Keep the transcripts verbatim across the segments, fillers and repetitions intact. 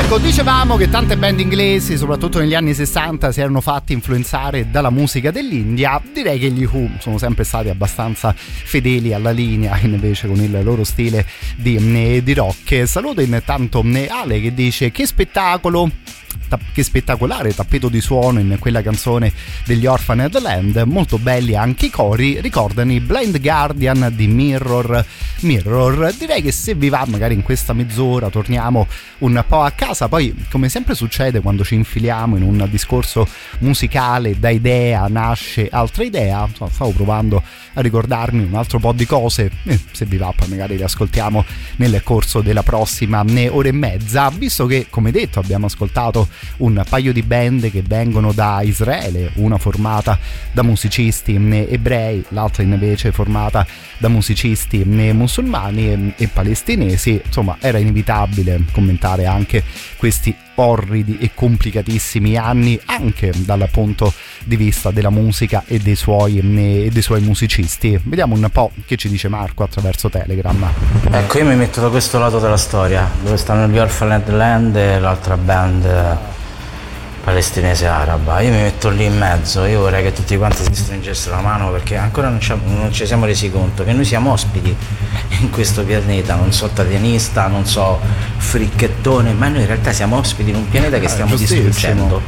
Ecco, dicevamo che tante band inglesi, soprattutto negli anni sessanta, si erano fatti influenzare dalla musica dell'India. Direi che gli Who sono sempre stati abbastanza fedeli alla linea, invece, con il loro stile di, di rock. Saluto intanto Ale che dice: che spettacolo, che spettacolare tappeto di suono in quella canzone degli Orphaned Land, molto belli anche i cori, ricordano i Blind Guardian di Mirror Mirror. Direi che se vi va, magari in questa mezz'ora torniamo un po' a casa. Poi, come sempre succede quando ci infiliamo in un discorso musicale, da idea nasce altra idea. Stavo provando a ricordarmi un altro po' di cose, eh, se vi va poi magari le ascoltiamo nel corso della prossima ora e mezza, visto che, come detto, abbiamo ascoltato un paio di band che vengono da Israele, una formata da musicisti ebrei, l'altra invece formata da musicisti musulmani e, e palestinesi. Insomma, era inevitabile commentare anche questi orridi e complicatissimi anni anche dal punto di vista della musica e dei suoi, e dei suoi musicisti. Vediamo un po' che ci dice Marco attraverso Telegram. Ecco, io mi metto da questo lato della storia, dove stanno gli Orphaned Land e l'altra band palestinese araba. Io mi metto lì in mezzo, io vorrei che tutti quanti si stringessero la mano, perché ancora non ci, non ci siamo resi conto che noi siamo ospiti in questo pianeta, non so tatianista, non so fricchettone, ma noi in realtà siamo ospiti in un pianeta che stiamo distruggendo.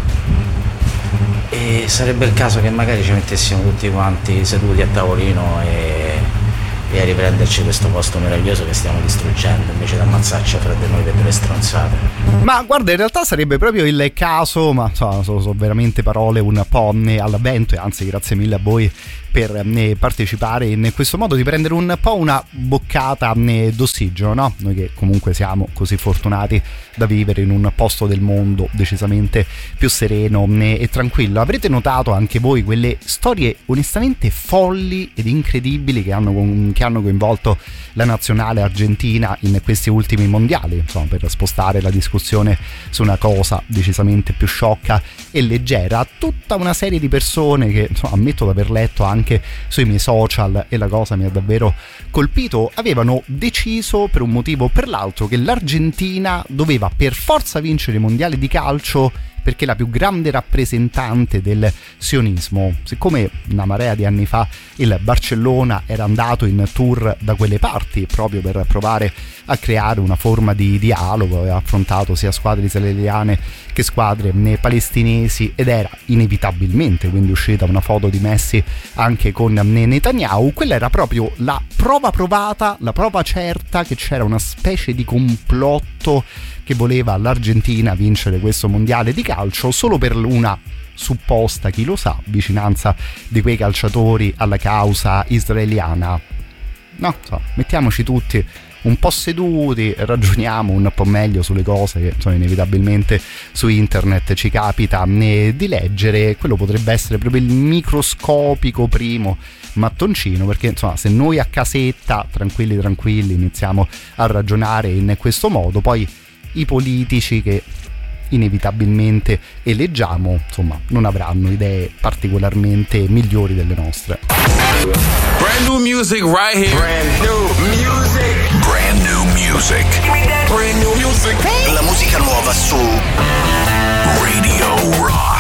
E sarebbe il caso che magari ci mettessimo tutti quanti seduti a tavolino e e a riprenderci questo posto meraviglioso che stiamo distruggendo, invece di ammazzarci fra di noi per delle stronzate. Ma guarda, in realtà sarebbe proprio il caso, ma so, sono so veramente parole un po' all'avvento, e anzi grazie mille a voi per eh, partecipare in questo modo, di prendere un po' una boccata eh, d'ossigeno, no? Noi che comunque siamo così fortunati da vivere in un posto del mondo decisamente più sereno eh, e tranquillo. Avrete notato anche voi quelle storie onestamente folli ed incredibili che hanno, che hanno coinvolto la nazionale argentina in questi ultimi mondiali, insomma, per spostare la discussione su una cosa decisamente più sciocca e leggera. Tutta una serie di persone che, insomma, ammetto di aver letto anche sui miei social, e la cosa mi ha davvero colpito, avevano deciso per un motivo o per l'altro che l'Argentina doveva per forza vincere i mondiali di calcio, perché la più grande rappresentante del sionismo. Siccome una marea di anni fa il Barcellona era andato in tour da quelle parti proprio per provare a creare una forma di dialogo, aveva affrontato sia squadre israeliane che squadre palestinesi, ed era inevitabilmente quindi uscita una foto di Messi anche con Netanyahu, quella era proprio la prova provata, la prova certa che c'era una specie di complotto che voleva l'Argentina vincere questo mondiale di calcio solo per una supposta, chi lo sa, vicinanza di quei calciatori alla causa israeliana. No, so, mettiamoci tutti un po' seduti, ragioniamo un po' meglio sulle cose che, insomma, inevitabilmente su internet ci capita di leggere. Quello potrebbe essere proprio il microscopico primo mattoncino, perché, insomma, se noi a casetta tranquilli tranquilli iniziamo a ragionare in questo modo, poi i politici che inevitabilmente eleggiamo, insomma, non avranno idee particolarmente migliori delle nostre. Brand new music right here. Brand new music. Brand new music. Brand new music. La musica nuova su Radio Rock.